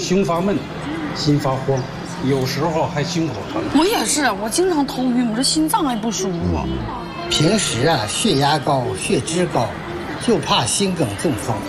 胸发闷、心发慌，有时候还心口疼。 我也是，我经常头晕，我这心脏还不舒服。 平时啊，血压高、血脂高，就怕心梗中风。